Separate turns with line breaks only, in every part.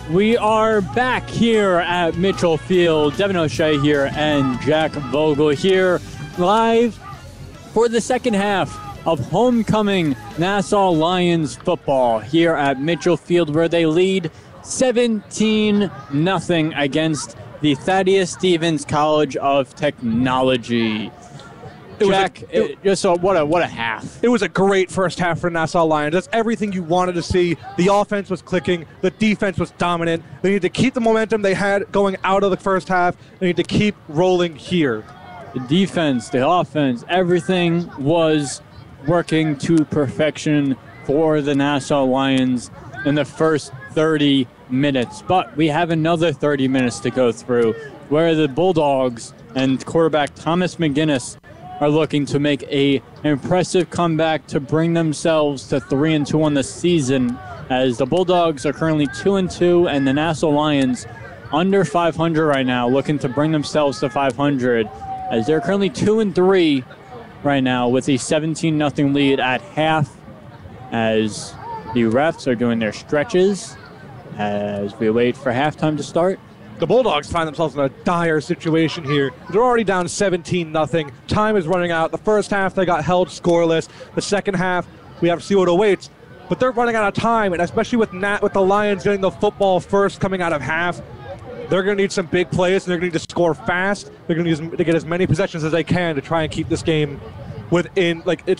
We are back here at Mitchell Field. Devin O'Shea here and Jack Vogel here live for the second half of homecoming Nassau Lions football here at Mitchell Field, where they lead 17-0 against the Thaddeus Stevens College of Technology. Jack, what a half.
It was a great first half for Nassau Lions. That's everything you wanted to see. The offense was clicking. The defense was dominant. They need to keep the momentum they had going out of the first half. They need to keep rolling here.
The defense, the offense, everything was working to perfection for the Nassau Lions in the first 30 minutes. But we have another 30 minutes to go through where the Bulldogs and quarterback Thomas McGinnis are looking to make an impressive comeback to bring themselves to 3-2 on the season, as the Bulldogs are currently 2-2 and the Nassau Lions under 500 right now, looking to bring themselves to 500, as they're currently 2-3 right now with a 17-0 lead at half, as the refs are doing their stretches as we wait for halftime to start.
The Bulldogs find themselves in a dire situation here. They're already down 17-0. Time is running out. The first half, they got held scoreless. The second half, we have to see what awaits. But they're running out of time, and especially with the Lions getting the football first coming out of half, they're going to need some big plays, and they're going to need to score fast. They're going to need to get as many possessions as they can to try and keep this game with a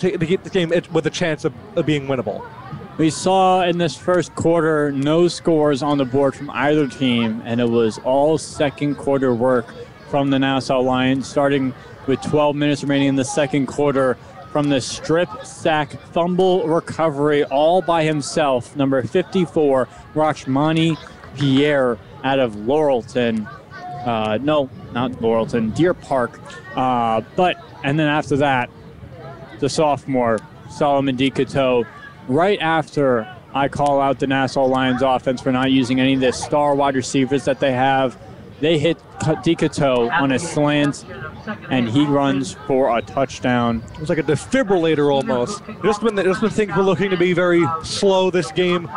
chance of being winnable.
We saw in this first quarter no scores on the board from either team, and it was all second quarter work from the Nassau Lions, starting with 12 minutes remaining in the second quarter from the strip, sack, fumble recovery all by himself. Number 54, Rachmani Pierre out of Laurelton. No, not Laurelton, Deer Park. And then after that, the sophomore, Solomon DeCoteau. Right after I call out the Nassau Lions offense for not using any of the star wide receivers that they have, they hit DeCoteau on a slant, and he runs for a touchdown.
It was like a defibrillator almost. Just when things were looking to be very slow this game,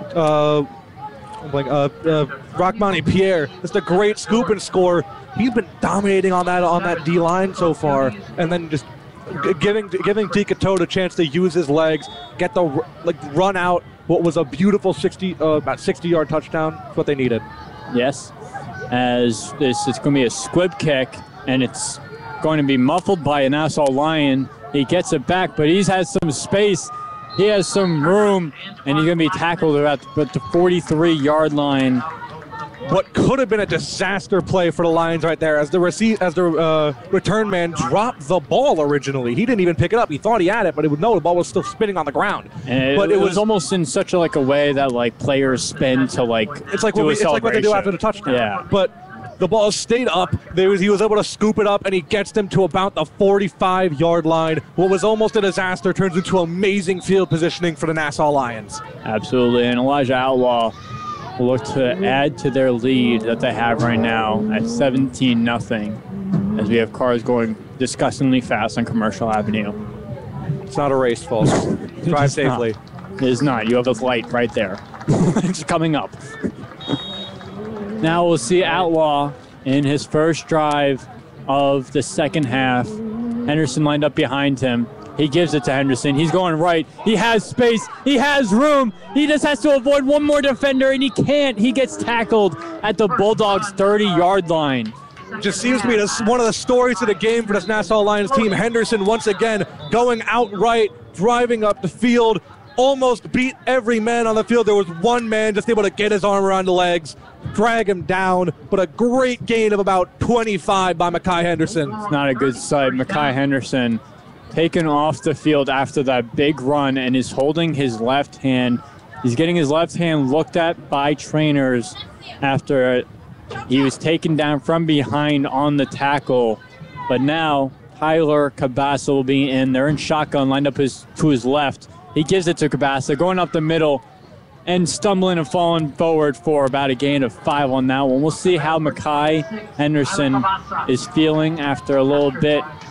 Rachmani Pierre, just a great scoop and score. He's been dominating on that D-line so far, and then just giving DeCoteau a chance to use his legs, run out what was a beautiful about 60-yard touchdown. That's what they needed.
Yes, as it's going to be a squib kick, and it's going to be muffled by a Nassau Lion. He gets it back, but he has some space. He has some room, and he's going to be tackled at the 43-yard line.
What could have been a disaster play for the Lions right there, as the return man dropped the ball originally. He didn't even pick it up. He thought he had it, but the ball was still spinning on the ground.
And it was almost in such a way that players spin to
it's like what they do after the touchdown.
Yeah.
But the ball stayed up. He was able to scoop it up, and he gets them to about the 45-yard line. What was almost a disaster turns into amazing field positioning for the Nassau Lions.
Absolutely, and Elijah Outlaw will look to add to their lead that they have right now at 17-0, as we have cars going disgustingly fast on Commercial Avenue.
It's not a race, folks. Drive safely.
It is not. You have a light right there. It's coming up. Now we'll see Outlaw in his first drive of the second half. Henderson lined up behind him. He gives it to Henderson. He's going right. He has space. He has room. He just has to avoid one more defender, and he can't. He gets tackled at the Bulldogs' 30-yard line.
Just seems to be one of the stories of the game for this Nassau Lions team. Henderson once again going outright, driving up the field, almost beat every man on the field. There was one man just able to get his arm around the legs, drag him down, but a great gain of about 25 by Mekhi Henderson.
It's not a good sight. Mekhi Henderson taken off the field after that big run and is holding his left hand. He's getting his left hand looked at by trainers after he was taken down from behind on the tackle. But now Tyler Cabasa will be in. They're in shotgun, lined up to his left. He gives it to Cabasa, going up the middle and stumbling and falling forward for about a gain of 5 on that one. We'll see how Mekhi Henderson is feeling after a little bit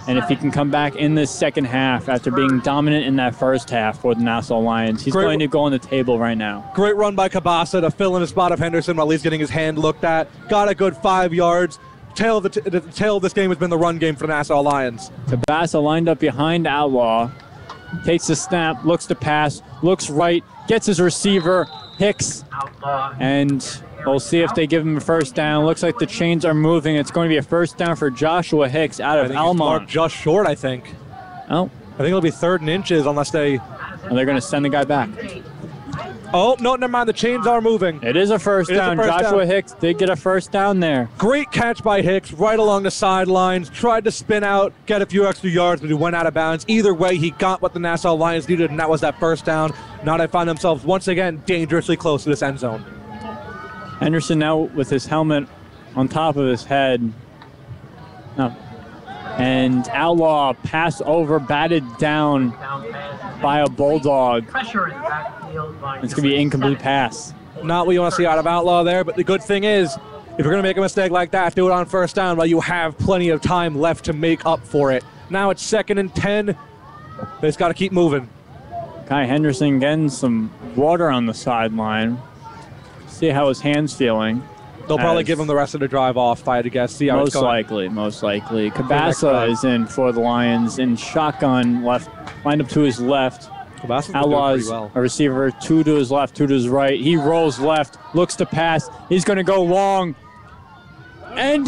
And if he can come back in this second half after being dominant in that first half for the Nassau Lions, he's going to go on the table right now.
Great run by Cabasa to fill in the spot of Henderson while he's getting his hand looked at. Got a good 5 yards. The tail of this game has been the run game for the Nassau Lions.
Cabasa lined up behind Outlaw. Takes the snap, looks to pass, looks right, gets his receiver, Hicks, and we'll see if they give him a first down. Looks like the chains are moving. It's going to be a first down for Joshua Hicks out of Almont.
Just short, I think.
Oh.
I think it'll be 3rd and inches unless they...
And they're going to send the guy back.
Oh, no, never mind. The chains are moving.
It is a first down. Joshua Hicks did get a first down there.
Great catch by Hicks right along the sidelines. Tried to spin out, get a few extra yards, but he went out of bounds. Either way, he got what the Nassau Lions needed, and that was that first down. Now they find themselves once again dangerously close to this end zone.
Henderson now with his helmet on top of his head. No. And Outlaw passed over, batted down by a Bulldog. It's going to be an incomplete pass.
Not what you want to see out of Outlaw there, but the good thing is, if you're going to make a mistake like that, do it on first down while you have plenty of time left to make up for it. Now it's 2nd and 10. They just got to keep moving.
Kai Henderson getting some water on the sideline. See how his hand's feeling.
They'll probably give him the rest of the drive off, if I had to guess. See how it's going.
Most likely. Cabasa is in for the Lions in shotgun, lined up to his left. Outlaw's a receiver, 2 to his left, 2 to his right. He rolls left, looks to pass. He's going to go long. And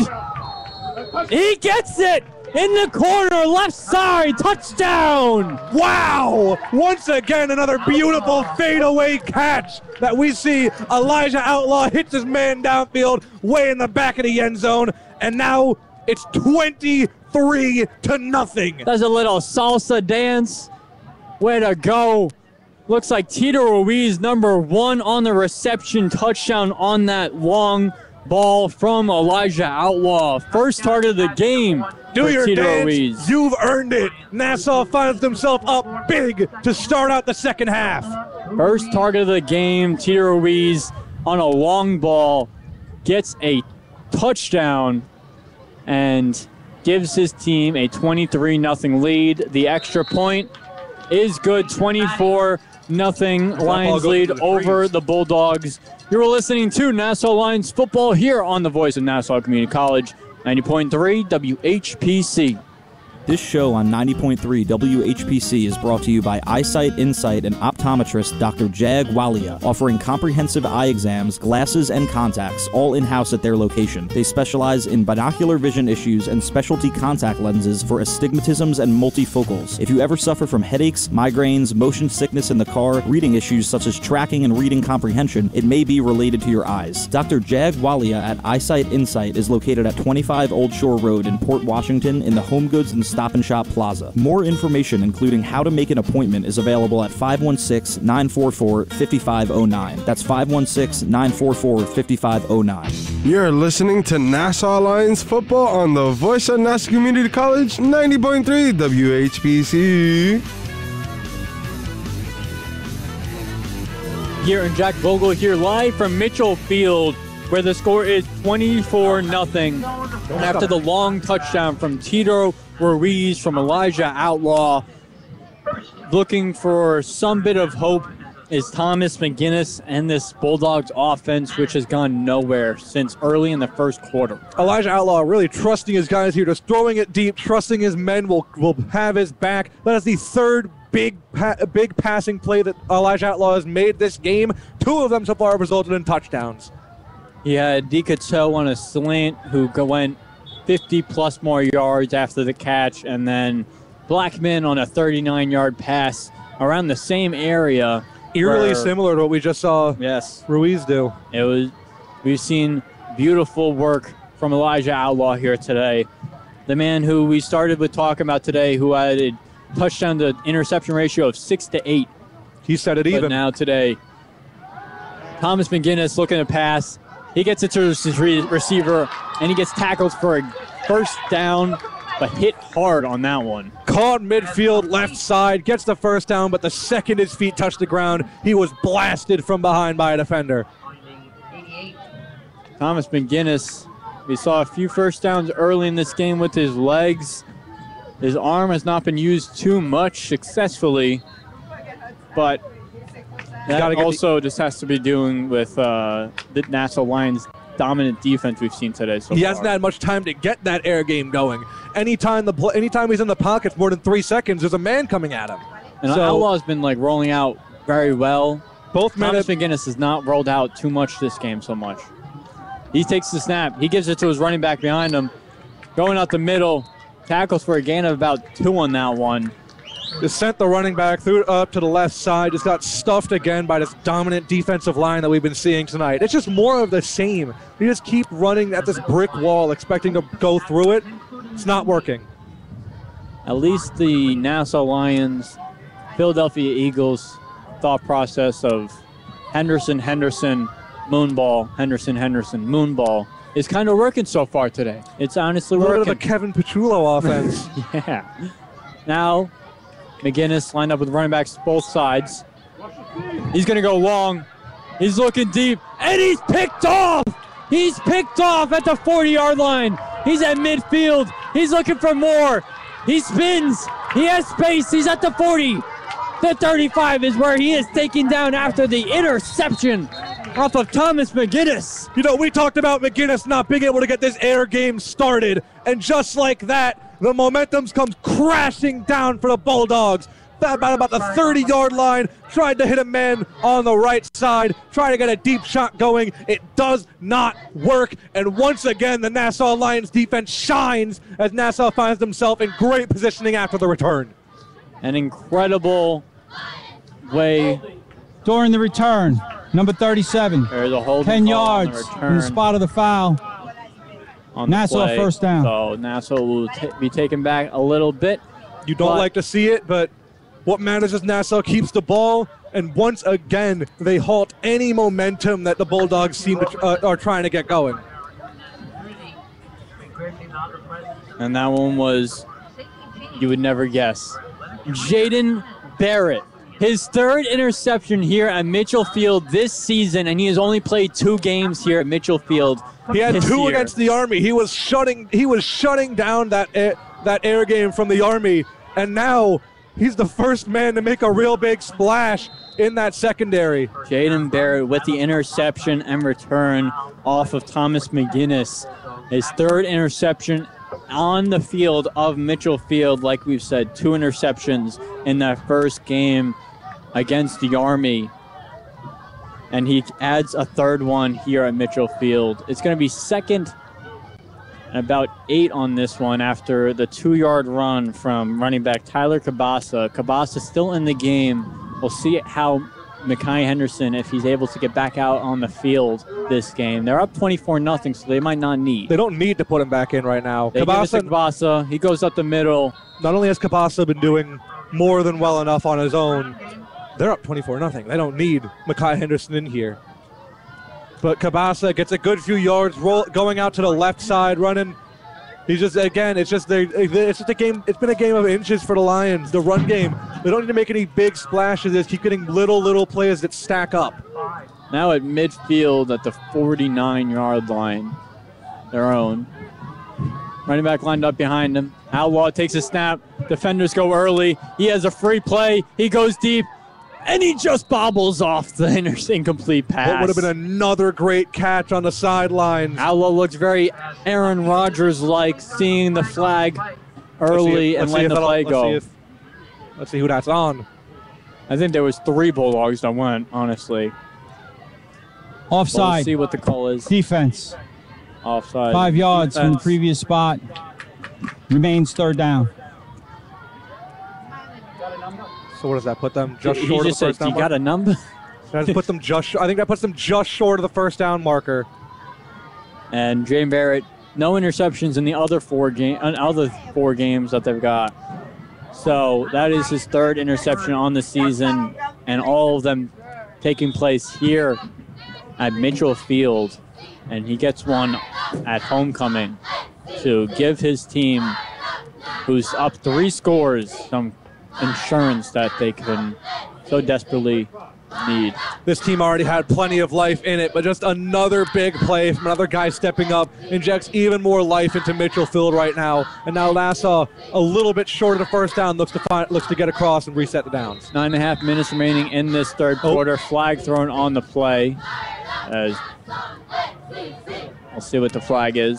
he gets it! In the corner, left side, touchdown!
Wow! Once again, another beautiful fadeaway catch that we see. Elijah Outlaw hits his man downfield, way in the back of the end zone, and now it's 23-0.
That's a little salsa dance. Way to go. Looks like Tito Ruiz, number 1 on the reception, touchdown on that long ball from Elijah Outlaw. First target of the game.
Do your
Tito
dance.
Ruiz.
You've earned it. Nassau finds themselves up big to start out the second half.
First target of the game. Tito Ruiz on a long ball gets a touchdown and gives his team a 23-0 lead. The extra point is good. 24-0 Lions lead over the Bulldogs. You're listening to Nassau Lions football here on the Voice of Nassau Community College. 90.3 WHPC.
This show on 90.3 WHPC is brought to you by Eyesight Insight and optometrist Dr. Jag Walia, offering comprehensive eye exams, glasses, and contacts, all in-house at their location. They specialize in binocular vision issues and specialty contact lenses for astigmatisms and multifocals. If you ever suffer from headaches, migraines, motion sickness in the car, reading issues such as tracking and reading comprehension, it may be related to your eyes. Dr. Jag Walia at Eyesight Insight is located at 25 Old Shore Road in Port Washington in the Home Goods and Stop and Shop Plaza. More information, including how to make an appointment, is available at 516-944-5509. That's 516-944-5509.
You're listening to Nassau Lions football on the Voice of Nassau Community College, 90.3 WHPC.
Here in Jack Vogel here live from Mitchell Field, where the score is 24-0 after the long touchdown from Tito Ruiz from Elijah Outlaw. Looking for some bit of hope is Thomas McGinnis and this Bulldogs offense, which has gone nowhere since early in the first quarter.
Elijah Outlaw really trusting his guys here, just throwing it deep, trusting his men will have his back. That is the third big passing play that Elijah Outlaw has made this game. 2 of them so far have resulted in touchdowns.
He had Decato on a slant who went 50-plus more yards after the catch, and then Blackman on a 39-yard pass around the same area.
Eerily similar to what we just saw Ruiz do.
We've seen beautiful work from Elijah Outlaw here today. The man who we started with talking about today, who had a touchdown to interception ratio of 6-8.
He said it even.
But now today, Thomas McGinnis looking to pass. He gets it to his receiver, and he gets tackled for a first down, but hit hard on that one.
Caught midfield, left side, gets the first down, but the second his feet touched the ground, he was blasted from behind by a defender.
Thomas McGinnis, we saw a few first downs early in this game with his legs. His arm has not been used too much successfully, but that also just has to be doing with the Nassau Lions' dominant defense we've seen today.
He hasn't had much time to get that air game going. Anytime he's in the pocket more than 3 seconds, there's a man coming at him.
And Outlaw's been rolling out very well.
Both men.
Thomas McGinnis has not rolled out too much this game so much. He takes the snap. He gives it to his running back behind him. Going out the middle. Tackles for a gain of about 2 on that one.
Just sent the running back through up to the left side. Just got stuffed again by this dominant defensive line that we've been seeing tonight. It's just more of the same. We just keep running at this brick wall, expecting to go through it. It's not working.
At least the Nassau Lions, Philadelphia Eagles thought process of Henderson, moonball, Henderson, moonball is kind of working so far today. It's honestly working.
A little bit of a Kevin Petrillo offense.
Yeah. Now, McGinnis lined up with running backs both sides. He's going to go long. He's looking deep, and he's picked off. He's picked off at the 40-yard line. He's at midfield. He's looking for more. He spins. He has space. He's at the 40. The 35 is where he is taken down after the interception off of Thomas McGinnis.
You know, we talked about McGinnis not being able to get this air game started, and just like that, the momentum comes crashing down for the Bulldogs. About the 30-yard line, tried to hit a man on the right side, tried to get a deep shot going. It does not work, and once again, the Nassau Lions defense shines as Nassau finds themselves in great positioning after the return.
An incredible way.
During the return, number 37,
There's a holding
10
call
yards in the spot of the foul. Nassau first down.
So Nassau will be taken back a little bit.
You don't like to see it, but what matters is Nassau keeps the ball, and once again, they halt any momentum that the Bulldogs seem to are trying to get going.
And that one was, you would never guess, Jaden Barrett. His third interception here at Mitchell Field this season, and he has only played 2 games here at Mitchell Field.
He had 2 against the Army. He was shutting down that air game from the Army, and now he's the first man to make a real big splash in that secondary.
Jaden Barrett with the interception and return off of Thomas McGinnis. His third interception on the field of Mitchell Field. Like we've said, 2 interceptions in that first game against the Army. And he adds a third one here at Mitchell Field. It's going to be second and about 8 on this one after the 2-yard run from running back Tyler Cabasa. Cabasa still in the game. We'll see how Mekhi Henderson, if he's able to get back out on the field this game. They're up 24-0, so they might not need.
They don't need to put him back in right now.
They give it to Cabasa. He goes up the middle.
Not only has Cabasa been doing more than well enough on his own, they're up 24-0. They don't need Mekhi Henderson in here. But Cabasa gets a good few yards, going out to the left side, running. He's just, again, it's just a game. It's been a game of inches for the Lions. The run game, they don't need to make any big splashes. They just keep getting little plays that stack up.
Now at midfield at the 49-yard line, their own. Running back lined up behind him. Outlaw takes a snap. Defenders go early. He has a free play. He goes deep. And he just bobbles off the incomplete pass.
What would have been another great catch on the sidelines.
Outlaw looks very Aaron Rodgers-like, seeing the flag early and letting the play go.
Let's see who that's on.
I think there was 3 Bulldogs that went, honestly.
Offside.
We'll see what the call is.
Defense.
Offside.
5 yards from the previous spot. Remains third down.
So what does that put them? Just short of the first down
marker? You got a number?
I think that puts them just short of the first down marker.
And Jaden Barrett, no interceptions in the other 4 games that they've got. So that is his 3rd interception on the season, and all of them taking place here at Mitchell Field. And he gets one at homecoming to give his team, who's up 3 scores, some insurance that they can so desperately need.
This team already had plenty of life in it, but just another big play from another guy stepping up injects even more life into Mitchell Field right now. And now Nassau, a little bit short of the first down, looks to get across and reset the downs.
9.5 minutes remaining in this third quarter. Flag thrown on the play. As we'll see what the flag is.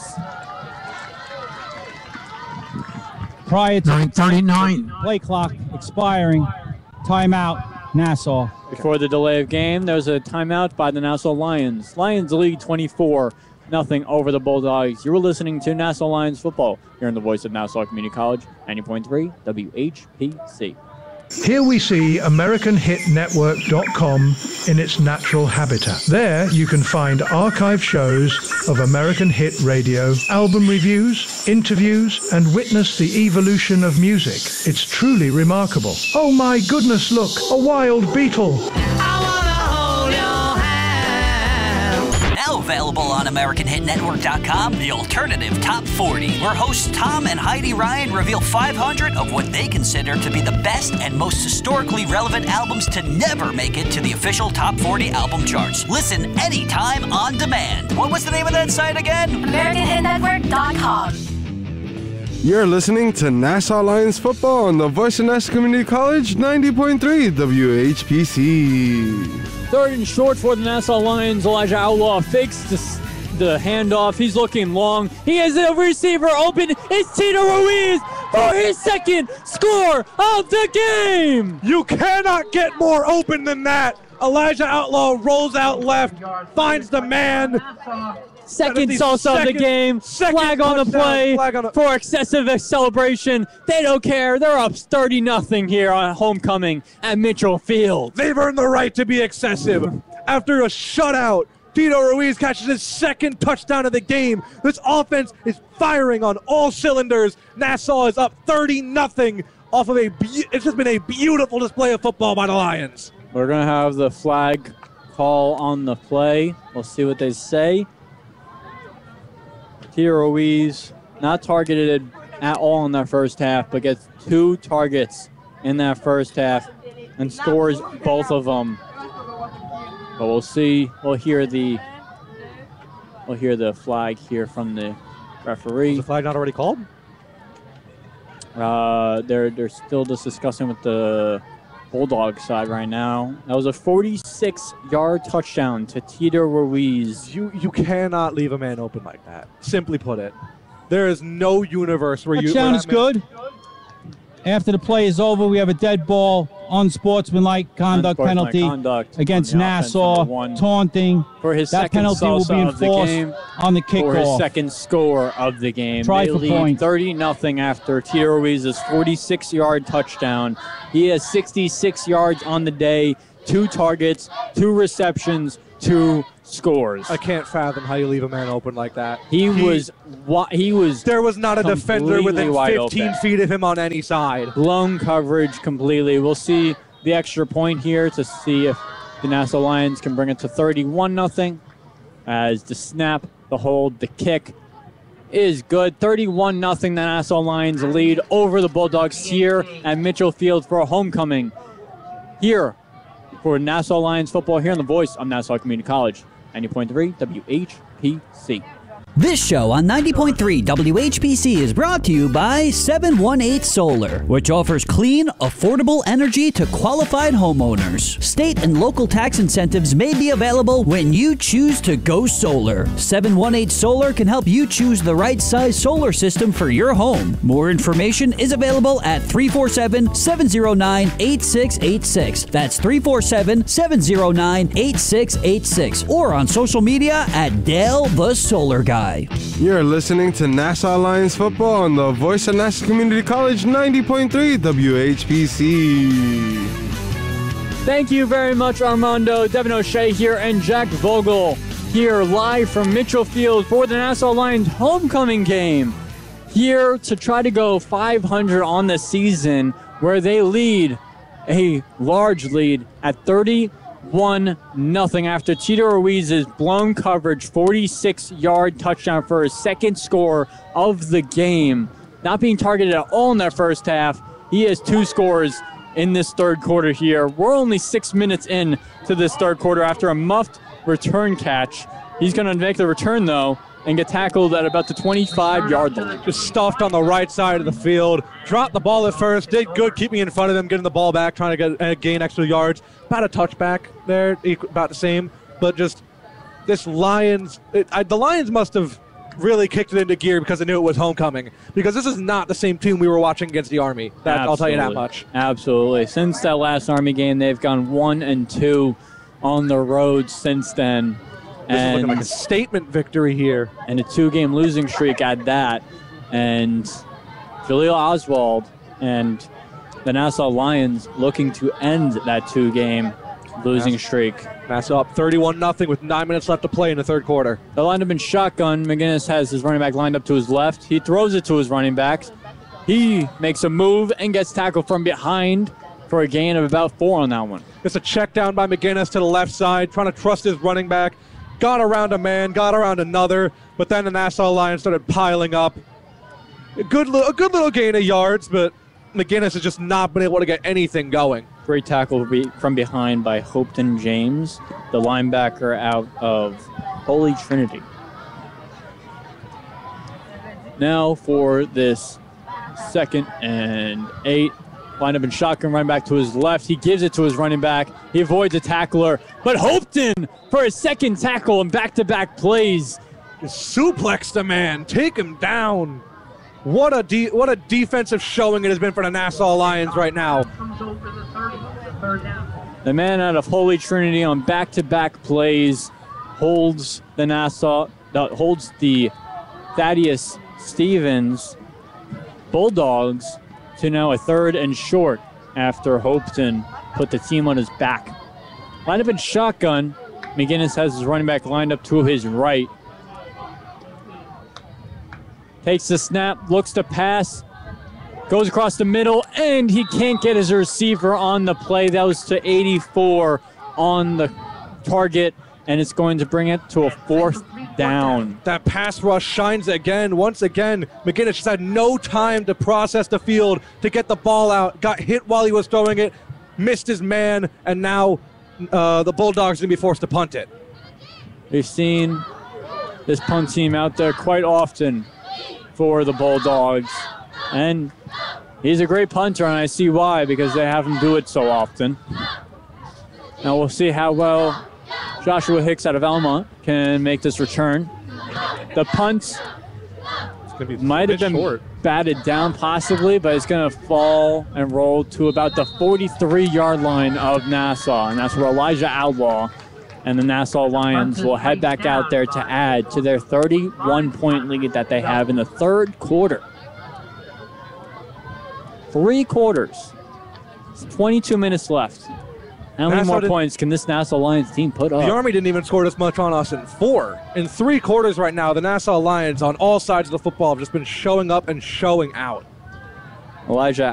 Prior to
9:39.
play clock expiring, timeout, Nassau.
Before the delay of game, there's a timeout by the Nassau Lions. Lions lead 24-0 over the Bulldogs. You're listening to Nassau Lions football here on the voice of Nassau Community College, 90.3 WHPC.
Here we see AmericanHitNetwork.com in its natural habitat. There you can find archive shows of American Hit Radio, album reviews, interviews, and witness the evolution of music. It's truly remarkable. Oh my goodness, look, a wild beetle.
Now available on AmericanHitNetwork.com, the alternative Top 40, where hosts Tom and Heidi Ryan reveal 500 of what they consider to be the best and most historically relevant albums to never make it to the official Top 40 album charts. Listen anytime on demand. What was the name of that site again?
AmericanHitNetwork.com.
You're listening to Nassau Lions football on the Voice of Nassau Community College, 90.3 WHPC.
Third and short for the Nassau Lions. Elijah Outlaw fakes the handoff. He's looking long. He has a receiver open. It's Tito Ruiz for his second score of the game.
You cannot get more open than that. Elijah Outlaw rolls out left, finds the man.
Second salsa of the game. Flag on the play for excessive celebration. They don't care. They're up 30-0 here on homecoming at Mitchell Field.
They've earned the right to be excessive. After a shutout, Tito Ruiz catches his second touchdown of the game. This offense is firing on all cylinders. Nassau is up 30-0 off of it's just been a beautiful display of football by the Lions.
We're going to have the flag call on the play. We'll see what they say. Tito Ruiz not targeted at all in that first half, but gets 2 targets in that first half and scores both of them. But we'll see. We'll hear the flag here from the referee.
Is the flag not already called?
They're still just discussing with the Bulldog side right now. That was a 46-yard touchdown to Tito Ruiz.
You cannot leave a man open like that. Simply put it. There is no universe where
touchdown is good. After the play is over, we have a dead ball, unsportsmanlike conduct penalty against Nassau, taunting.
For his
that
second
penalty will be enforced on the kickoff.
For his second score of the game.
Try
they
for
lead
point.
30-0 after Tito Ruiz's 46-yard touchdown. He has 66 yards on the day, 2 targets, 2 receptions, 2 scores.
I can't fathom how you leave a man open like that.
He was.
There was not a defender within 15
open.
feet of him on any side.
Blown coverage completely. We'll see the extra point here to see if the Nassau Lions can bring it to 31-0. As the snap, the hold, the kick is good. 31-0. The Nassau Lions lead over the Bulldogs here at Mitchell Field for a homecoming. Here for Nassau Lions football here on the voice of Nassau Community College. 90.3 WHPC.
This show on 90.3 WHPC is brought to you by 718 Solar, which offers clean, affordable energy to qualified homeowners. State and local tax incentives may be available when you choose to go solar. 718 Solar can help you choose the right size solar system for your home. More information is available at 347-709-8686. That's 347-709-8686. Or on social media at Dale the Solar Guy.
You're listening to Nassau Lions football on the voice of Nassau Community College, 90.3 WHPC.
Thank you very much, Armando. Devin O'Shea here and Jack Vogel here live from Mitchell Field for the Nassau Lions homecoming game. Here to try to go 500 on the season, where they lead a large lead at 31-0 after Tito Ruiz's blown coverage 46-yard touchdown for his second score of the game. Not being targeted at all in that first half. He has 2 scores in this third quarter here. We're only 6 minutes in to this third quarter after a muffed return catch. He's going to make the return, though, and get tackled at about the 25-yard line.
Just stuffed on the right side of the field. Dropped the ball at first. Did good keeping in front of him, getting the ball back, trying to gain extra yards. About a touchback there, about the same. But just this Lions, the Lions must have really kicked it into gear because they knew it was homecoming. Because this is not the same team we were watching against the Army. I'll tell you that much.
Absolutely. Since that last Army game, they've gone 1-2 on the road since then.
This is looking like a statement victory here.
And a 2-game losing streak at that. And Jaleel Oswald and the Nassau Lions looking to end that 2-game losing streak.
Nassau up 31-0 with 9 minutes left to play in the third quarter.
They lined up in shotgun. McGinnis has his running back lined up to his left. He throws it to his running backs. He makes a move and gets tackled from behind for a gain of about 4 on that one.
Just a check down by McGinnis to the left side, trying to trust his running back. Got around a man, got around another, but then the Nassau Lions started piling up. A good little gain of yards, but McGinnis has just not been able to get anything going.
Great tackle from behind by Hopeton James, the linebacker out of Holy Trinity. Now for this 2nd and 8. Lined up in shotgun, running back to his left. He gives it to his running back. He avoids a tackler, but Hopeton for his 2nd tackle and back-to-back plays.
Just suplex the man, take him down. What a defensive showing it has been for the Nassau Lions right now.
The man out of Holy Trinity on back-to-back plays holds the Thaddeus Stevens Bulldogs to now a 3rd and short after Hopeton put the team on his back. Lined up in shotgun, McGinnis has his running back lined up to his right. Takes the snap, looks to pass, goes across the middle, and he can't get his receiver on the play. That was to 84 on the target, and it's going to bring it to a 4th down.
That pass rush shines again. Once again, McGinnis just had no time to process the field, to get the ball out. Got hit while he was throwing it, missed his man, and now the Bulldogs are going to be forced to punt it.
We've seen this punt team out there quite often for the Bulldogs, and he's a great punter, and I see why, because they have him do it so often. Now we'll see how well Joshua Hicks out of Almont can make this return. The punt might have been batted down possibly, but it's going to fall and roll to about the 43-yard line of Nassau, and that's where Elijah Outlaw and the Nassau Lions will head back out there to add to their 31-point lead that they have in the third quarter. 3 quarters. It's 22 minutes left. How many more points can this Nassau Lions team put up?
The Army didn't even score this much on us in 4. In 3 quarters right now, the Nassau Lions on all sides of the football have just been showing up and showing out.
Elijah